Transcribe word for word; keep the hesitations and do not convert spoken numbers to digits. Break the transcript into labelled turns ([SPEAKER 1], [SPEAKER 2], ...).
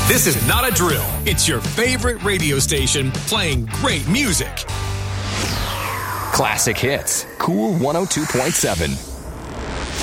[SPEAKER 1] This is not a drill. It's your favorite radio station playing great music.
[SPEAKER 2] Classic hits. Cool one oh two point seven.